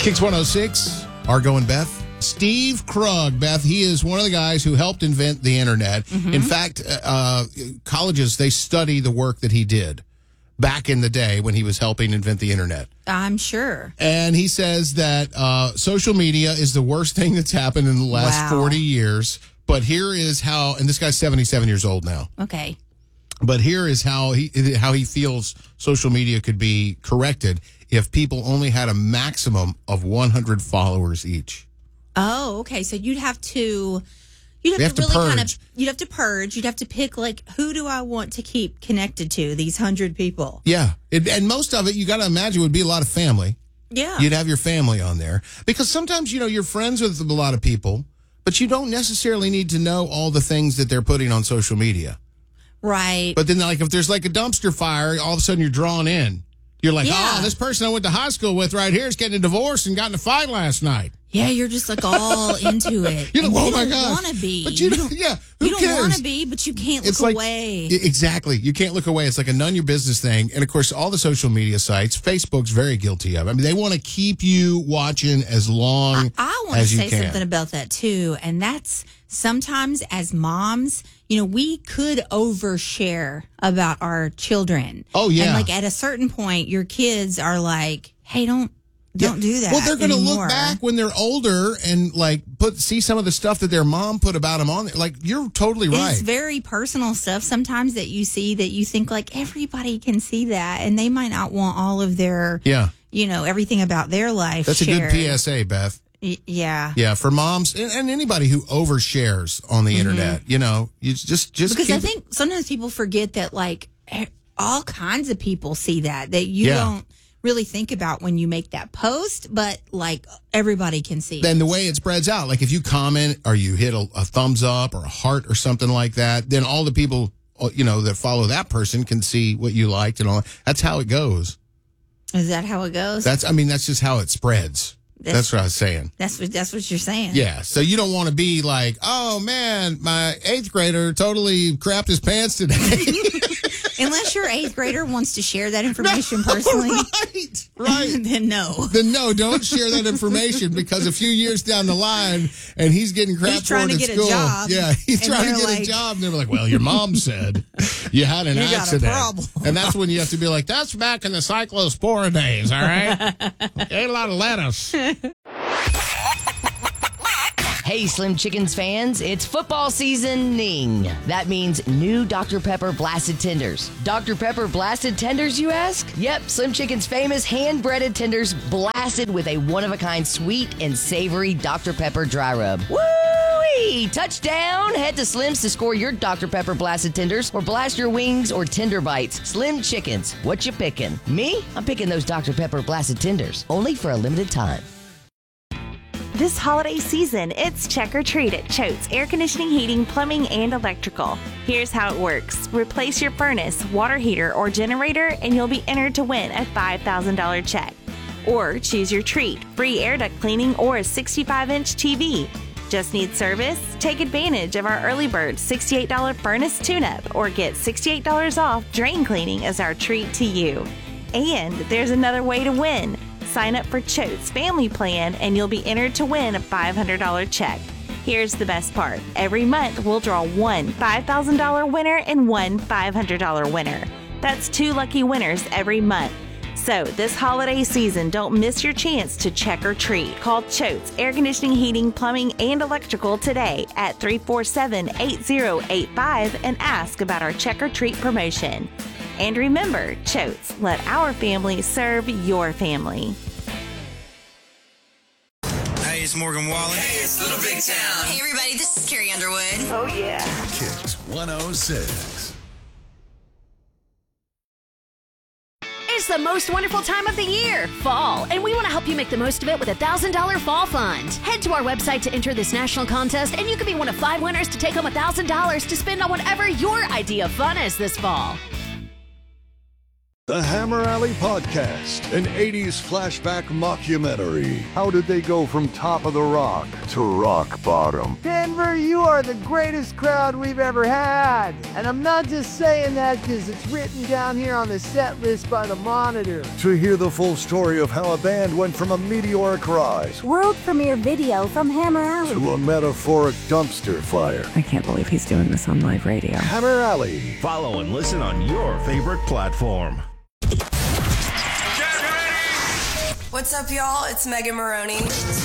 Kicks 106, Argo and Beth. Steve Krug, Beth, he is one of the guys who helped invent the internet. Mm-hmm. In fact, colleges, they study the work that he did back in the day when he was helping invent the internet. I'm sure. And he says that social media is the worst thing that's happened in the last 40 years. But here is how, and this guy's 77 years old now. Okay. But here is how he feels social media could be corrected if people only had a maximum of 100 followers each. Oh, okay. So you'd have to really purge. You'd have to purge. You'd have to pick, like, who do I want to keep connected to, these 100 people? Yeah. And most of it, you got to imagine, would be a lot of family. Yeah. You'd have your family on there. Because sometimes, you're friends with a lot of people, but you don't necessarily need to know all the things that they're putting on social media. Right. But then, like, if there's like a dumpster fire, all of a sudden you're drawn in. You're like, yeah. Oh, this person I went to high school with right here is getting a divorce and got in a fight last night. Yeah, you're just like all into it. You're like, oh my God. You God. don't want to be. But you don't, yeah, who you cares? don't want to be, but you can't look away. Exactly. You can't look away. It's like a none your business thing. And of course, all the social media sites, Facebook's very guilty of it. I mean, they want to keep you watching as long I want to as you say can. something about that too. And that's sometimes as moms, we could overshare about our children. Oh, yeah. And like at a certain point, your kids are like, hey, don't do that. Well, they're going to anymore. look back when they're older and like see some of the stuff that their mom put about them on there. Like, you're totally right. It's very personal stuff sometimes that you see that you think like everybody can see that, and they might not want all of their, everything about their life. That's shared. a good PSA, Beth. Yeah. Yeah, for moms and anybody who overshares on the internet, you just because I think sometimes people forget that like all kinds of people see that you don't really think about when you make that post, but like everybody can see. Then the way it spreads out, like if you comment or you hit a thumbs up or a heart or something like that, then all the people that follow that person can see what you liked and all. That's how it goes. Is that how it goes? That's just how it spreads. That's what I was saying. That's what you're saying. Yeah. So you don't want to be like, oh man, my 8th grader totally crapped his pants today. Unless your 8th grader wants to share that information personally. Right. Then no. Then no, don't share that information, because a few years down the line and he's getting crap for it at school. Yeah, he's trying to get a job. And they're like, well, your mom said you had an accident. Got a problem. And that's when you have to be like, that's back in the cyclospora days, all right? Ate a lot of lettuce. Hey, Slim Chickens fans, it's football seasoning. That means new Dr. Pepper Blasted Tenders. Dr. Pepper Blasted Tenders, you ask? Yep, Slim Chickens' famous hand-breaded tenders blasted with a one-of-a-kind sweet and savory Dr. Pepper dry rub. Woo-wee! Touchdown! Head to Slim's to score your Dr. Pepper Blasted Tenders or blast your wings or tender bites. Slim Chickens, what you picking? Me? I'm picking those Dr. Pepper Blasted Tenders, only for a limited time. This holiday season, it's Check or Treat at Choate's Air Conditioning, Heating, Plumbing, and Electrical. Here's how it works. Replace your furnace, water heater, or generator, and you'll be entered to win a $5,000 check. Or choose your treat, free air duct cleaning or a 65-inch TV. Just need service? Take advantage of our early bird $68 furnace tune-up or get $68 off drain cleaning as our treat to you. And there's another way to win. Sign up for Choate's Family Plan and you'll be entered to win a $500 check. Here's the best part. Every month we'll draw one $5,000 winner and one $500 winner. That's 2 lucky winners every month. So this holiday season, don't miss your chance to check or treat. Call Choate's Air Conditioning, Heating, Plumbing, and Electrical today at 347-8085 and ask about our check or treat promotion. And remember, Choate's, let our family serve your family. Hey, it's Morgan Wallen. Hey, it's Little Big Town. Hey, everybody, this is Carrie Underwood. Oh, yeah. Kicks 106. It's the most wonderful time of the year, fall, and we want to help you make the most of it with a $1,000 fall fund. Head to our website to enter this national contest, and you could be one of 5 winners to take home $1,000 to spend on whatever your idea of fun is this fall. The Hammer Alley Podcast, an 80s flashback mockumentary. How did they go from top of the rock to rock bottom? Denver, you are the greatest crowd we've ever had. And I'm not just saying that because it's written down here on the set list by the Monitor. To hear the full story of how a band went from a meteoric rise world premiere video from Hammer Alley to a metaphoric dumpster fire. I can't believe he's doing this on live radio. Hammer Alley. Follow and listen on your favorite platform. What's up, y'all? It's Megan Maroney.